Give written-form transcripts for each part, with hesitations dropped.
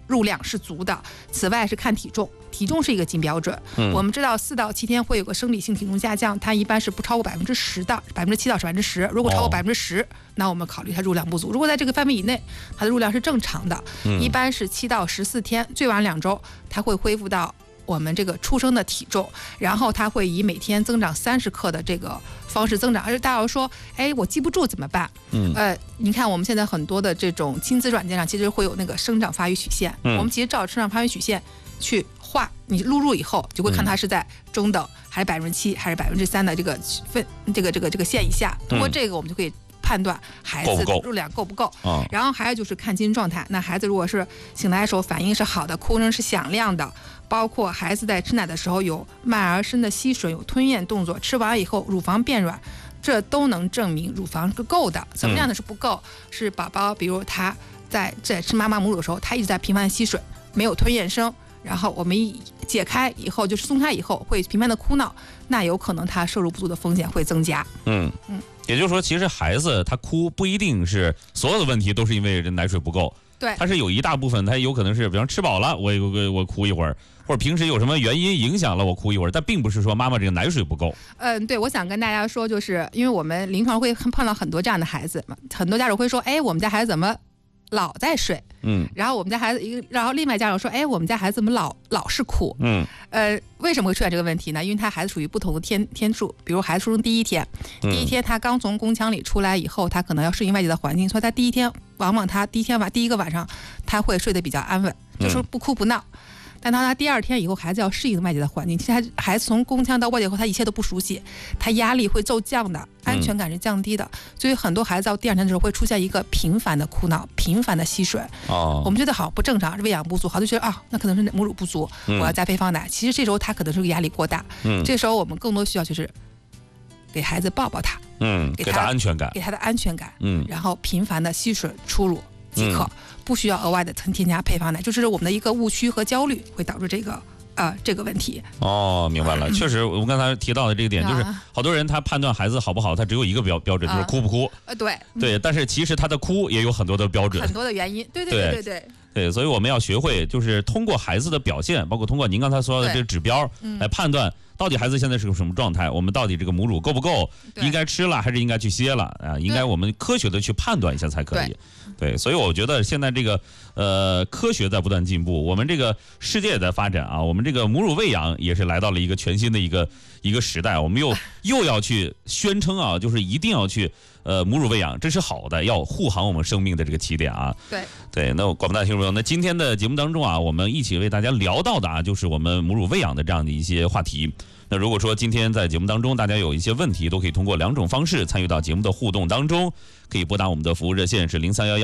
入量是足的。此外是看体重，体重是一个金标准。我们知道4到7天会有个生理性体重下降，它一般是不超过10%的，7%到10%。如果超过10%，那我们考虑它入量不足。如果在这个范围以内，它的入量是正常的。一般是7到14天，最晚2周，它会恢复到我们这个出生的体重，然后它会以每天增长30克的这个方式增长。而且大家说，哎，我记不住怎么办？你看我们现在很多的这种亲子软件上，其实会有那个生长发育曲线。我们其实照生长发育曲线去画，你录入以后，就会看它是在中等还是7%还是3%的这个这个线以下。通过这个，我们就可以判断孩子的入量够不够。然后还有就是看精神状态。那孩子如果是醒来的时候反应是好的，哭声是响亮的，包括孩子在吃奶的时候有慢而深的吸吮，有吞咽动作，吃完以后乳房变软，这都能证明乳房是够的。什么样的是不够？是宝宝比如他在吃妈妈母乳的时候，他一直在频繁的吸吮，没有吞咽声，然后我们一解开以后，就是松开以后会频繁的哭闹，那有可能他摄入不足的风险会增加。 也就是说，其实孩子他哭不一定是所有的问题都是因为这奶水不够， 对， 他是有一大部分他有可能是，比方吃饱了我哭一会儿，或者平时有什么原因影响了我哭一会儿，但并不是说妈妈这个奶水不够。 对，我想跟大家说，就是因为我们临床会碰到很多这样的孩子，很多家长会说，哎，我们家孩子怎么老在睡？然后我们家孩子然后另外家长说，哎，我们家孩子怎么老是哭？为什么会出现这个问题呢？因为他孩子属于不同的天数，比如孩子出生第一天他刚从宫腔里出来以后，他可能要适应外界的环境，所以他第一天往往他第一个晚上他会睡得比较安稳，就是不哭不闹。但到他第2天以后，孩子要适应外界的环境。其实孩子从宫腔到外界后，他一切都不熟悉，他压力会骤降的，安全感是降低的。所以很多孩子到第2天的时候会出现一个频繁的哭闹、频繁的吸吮。我们觉得好不正常，是喂养不足，好就觉得那可能是母乳不足，我要加配方奶。其实这时候他可能是个压力过大。这时候我们更多需要就是给孩子抱抱他，给他安全感，然后频繁的吸吮初乳即可，不需要额外的添加配方奶，就是我们的一个误区和焦虑会导致这个问题。 明白了。确实我们刚才提到的这个点，就是好多人他判断孩子好不好，他只有一个标准，就是哭不哭。对，但是其实他的哭也有很多的标准， 很多的原因。对， 所以我们要学会，就是通过孩子的表现，包括通过您刚才说的这个指标来判断到底孩子现在是个什么状态，我们到底这个母乳够不够，应该吃了还是应该去歇了啊？应该我们科学的去判断一下才可以。对，所以我觉得现在这个科学在不断进步，我们这个世界也在发展啊，我们这个母乳喂养也是来到了一个全新的一个时代，我们又要去宣称啊，就是一定要去母乳喂养，这是好的，要护航我们生命的这个起点啊。对，那广大听众朋友，那今天的节目当中啊，我们一起为大家聊到的就是我们母乳喂养的这样的一些话题。那如果说今天在节目当中大家有一些问题，都可以通过2种方式参与到节目的互动当中，可以拨打我们的服务热线是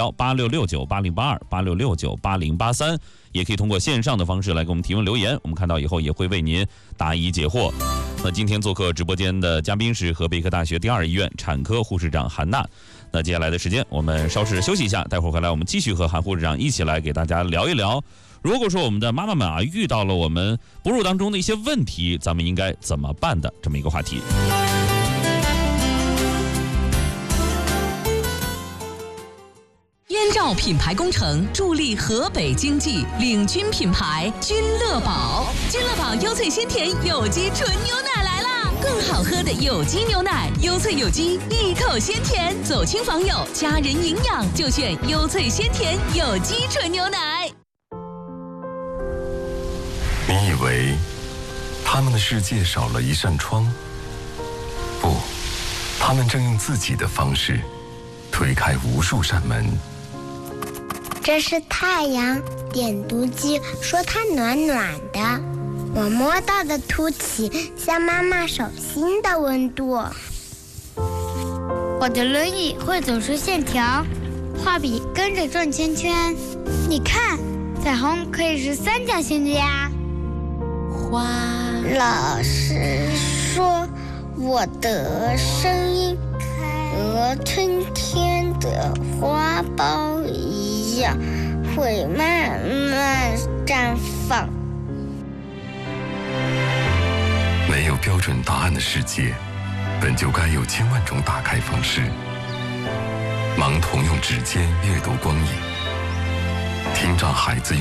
031186698082，86698083，也可以通过线上的方式来给我们提问留言，我们看到以后也会为您答疑解惑。那今天做客直播间的嘉宾是河北医科大学第2医院产科护士长韩娜。那接下来的时间我们稍事休息一下，待会儿回来我们继续和韩护士长一起来给大家聊一聊，如果说我们的妈妈们遇到了我们哺乳当中的一些问题，咱们应该怎么办的这么一个话题。 燕赵品牌工程助力河北经济，领军品牌君乐宝。君乐宝优萃鲜甜有机纯牛奶来啦！更好喝的有机牛奶，优萃有机，一口鲜甜，走亲访友，家人营养就选优萃鲜甜有机纯牛奶。 你以为他们的世界少了一扇窗？不，他们正用自己的方式推开无数扇门。 这是太阳，点读机说它暖暖的，我摸到的凸起像妈妈手心的温度。 我的轮椅会走出线条，画笔跟着转圈圈。你看，彩虹可以是3角形的呀。 老师说我的声音和春天的花苞一样，会慢慢绽放。 没有标准答案的世界，本就该有千万种打开方式。盲童用指尖阅读光影，听障孩子